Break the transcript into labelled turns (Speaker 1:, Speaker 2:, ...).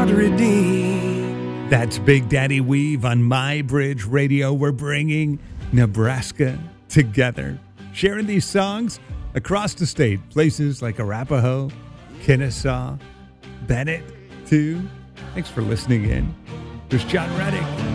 Speaker 1: God redeemed.
Speaker 2: That's Big Daddy Weave on My Bridge Radio. We're bringing Nebraska together, sharing these songs across the state, places like Arapahoe, Kennesaw, Bennett, too. Thanks for listening in. There's John Reddick.